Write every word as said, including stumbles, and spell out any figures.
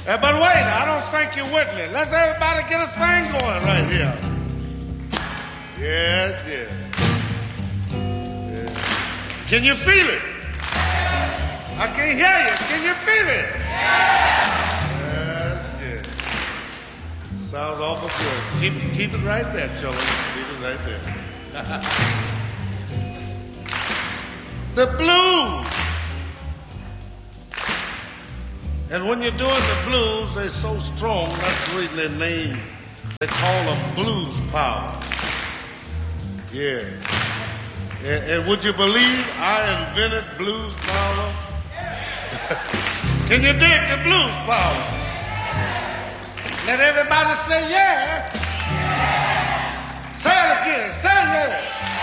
Uh, but wait, I don't think you're with me. Let's everybody get a thing going right here. Yes, yes. yes. Can you feel it? I can't hear you. Can you feel it? Yes, yes. Sounds awful good. Keep, keep it right there, children. Keep it right there. The blues. And when you're doing the blues, they're so strong, that's the reason their name. They call them blues power. Yeah. And, and would you believe I invented blues power? Can you dig the blues power? Let everybody say yeah. Say it again. Say yeah.